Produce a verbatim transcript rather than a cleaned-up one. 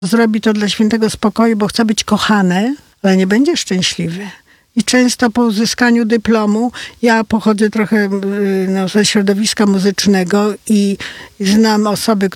zrobi to dla świętego spokoju, bo chce być kochane, ale nie będzie szczęśliwy. I często po uzyskaniu dyplomu, ja pochodzę trochę no, ze środowiska muzycznego i znam osoby,